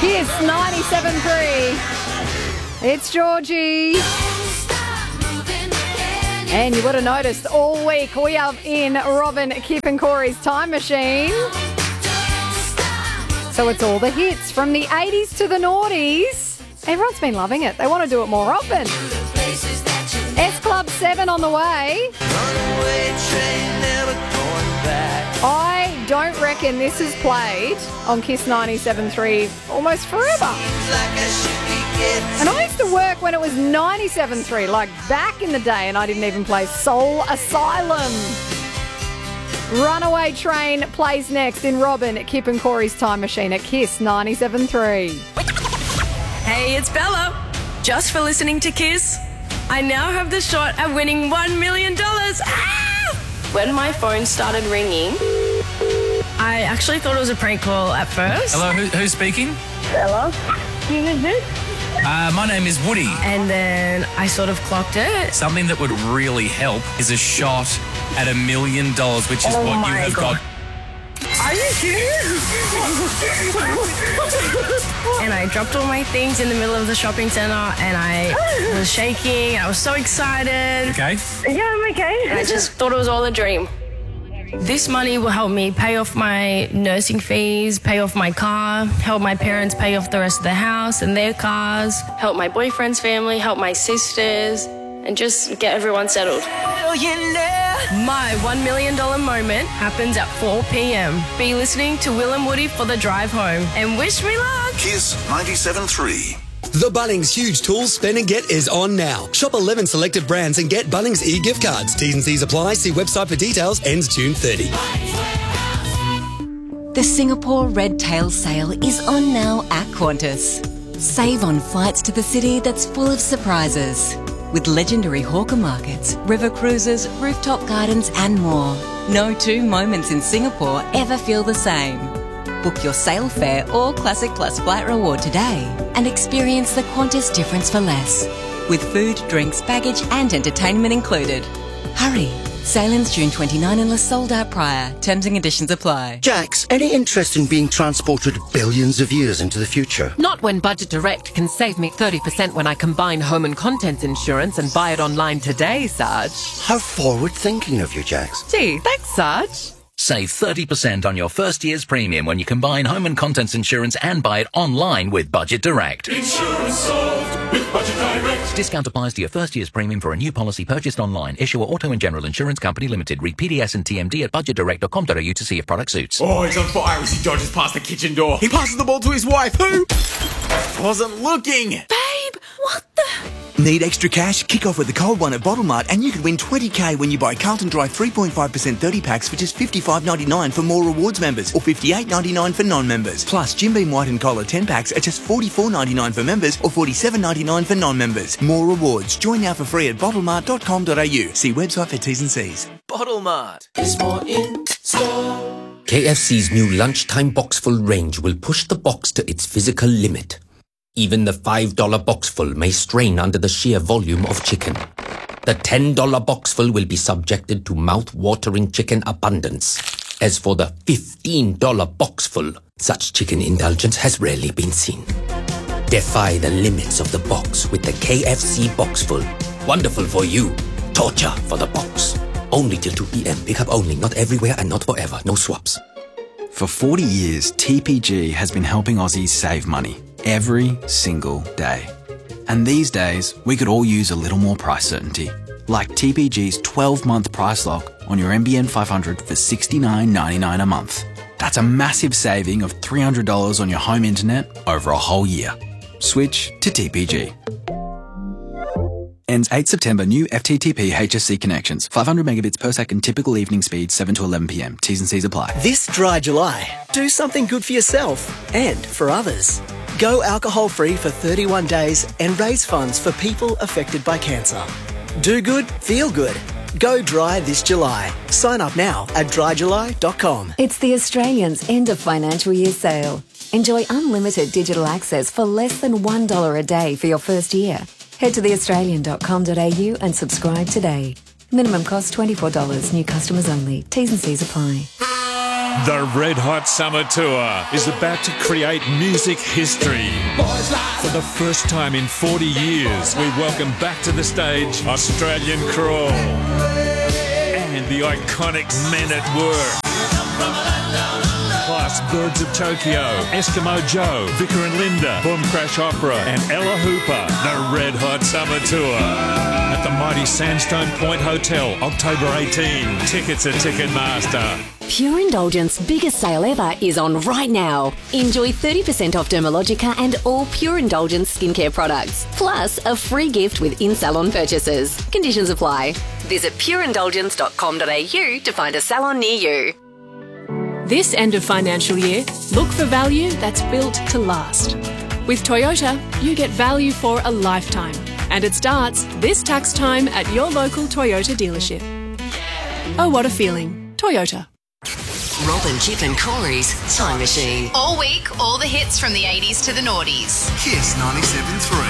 Kiss 97.3. It's Georgie. And you would have noticed all week we are in Robin, Kip and Corey's Time Machine. So it's all the hits from the 80s to the noughties. Everyone's been loving it. They want to do it more often. S Club 7 on the way. I don't reckon this is played on Kiss 97.3 almost forever. And I used to work when it was 97.3, like back in the day, and I didn't even play Soul Asylum. Runaway Train plays next in Robin, Kip and Corey's Time Machine at Kiss 97.3. Hey, it's Bella. Just for listening to Kiss, I now have the shot at winning $1 million. Ah! When my phone started ringing, I actually thought it was a prank call at first. Hello, who's speaking? Bella. Who is this? My name is Woody. And then I sort of clocked it. Something that would really help is a shot at $1 million, which is what you have got. Are you serious? And I dropped all my things in the middle of the shopping centre and I was shaking. I was so excited. Okay? Yeah, I'm okay. And I just thought it was all a dream. This money will help me pay off my nursing fees, pay off my car, help my parents pay off the rest of the house and their cars, help my boyfriend's family, help my sisters, and just get everyone settled. My $1 million moment happens at 4 p.m. Be listening to Will and Woody for the drive home and wish me luck. Kiss 97.3. The Bunnings Huge Tools Spend and Get is on now. Shop 11 selected brands and get Bunnings e-gift cards. T's and C's apply. See website for details. Ends June 30. The Singapore Red Tail Sale is on now at Qantas. Save on flights to the city that's full of surprises. With legendary hawker markets, river cruises, rooftop gardens and more. No two moments in Singapore ever feel the same. Book your sale fare or Classic Plus flight reward today and experience the Qantas difference for less. With food, drinks, baggage and entertainment included. Hurry! Sale ends June 29 unless sold out prior. Terms and conditions apply. Jax, any interest in being transported billions of years into the future? Not when Budget Direct can save me 30% when I combine home and contents insurance and buy it online today, Sarge. How forward-thinking of you, Jax. Gee, thanks, Sarge. Save 30% on your first year's premium when you combine home and contents insurance and buy it online with Budget Direct. Insurance solved with Budget Direct. Discount applies to your first year's premium for a new policy purchased online. Issuer Auto and General Insurance Company Limited. Read PDS and TMD at budgetdirect.com.au to see if product suits. Oh, he's on fire as he dodges past the kitchen door. He passes the ball to his wife, who wasn't looking. Babe, what the... Need extra cash? Kick off with the cold one at Bottle Mart and you could win $20,000 when you buy Carlton Dry 3.5% 30 packs for just $55.99 for More Rewards members or $58.99 for non-members. Plus, Jim Beam White and Collar 10 packs are just $44.99 for members or $47.99 for non-members. More Rewards. Join now for free at bottlemart.com.au. See website for T's and C's. Bottle Mart is more in store. KFC's new lunchtime boxful range will push the box to its physical limit. Even the $5 boxful may strain under the sheer volume of chicken. The $10 boxful will be subjected to mouth-watering chicken abundance. As for the $15 boxful, such chicken indulgence has rarely been seen. Defy the limits of the box with the KFC boxful. Wonderful for you. Torture for the box. Only till 2 p.m. Pick up only, not everywhere and not forever. No swaps. For 40 years, TPG has been helping Aussies save money every single day. And these days, we could all use a little more price certainty. Like TPG's 12-month price lock on your NBN 500 for $69.99 a month. That's a massive saving of $300 on your home internet over a whole year. Switch to TPG. Ends 8 September. New FTTP HSC connections. 500 megabits per second. Typical evening speed 7 to 11 p.m. T's and C's apply. This dry July, do something good for yourself and for others. Go alcohol-free for 31 days and raise funds for people affected by cancer. Do good, feel good. Go dry this July. Sign up now at dryjuly.com. It's the Australians' end of financial year sale. Enjoy unlimited digital access for less than $1 a day for your first year. Head to theaustralian.com.au and subscribe today. Minimum cost $24. New customers only. T's and C's apply. The Red Hot Summer Tour is about to create music history. For the first time in 40 years, we welcome back to the stage Australian Crawl and the iconic Men at Work. Plus Birds of Tokyo, Eskimo Joe, Vicar and Linda, Boom Crash Opera and Ella Hooper. The Red Hot Summer Tour at the mighty Sandstone Point Hotel, October 18. Tickets at Ticketmaster. Pure Indulgence biggest sale ever is on right now. Enjoy 30% off Dermalogica and all Pure Indulgence skincare products. Plus a free gift with in-salon purchases. Conditions apply. Visit pureindulgence.com.au to find a salon near you. This end of financial year, look for value that's built to last. With Toyota, you get value for a lifetime. And it starts this tax time at your local Toyota dealership. Oh, what a feeling. Toyota. Robin, Chip and Corey's Time Machine. All week, all the hits from the 80s to the noughties. Kiss 97.3.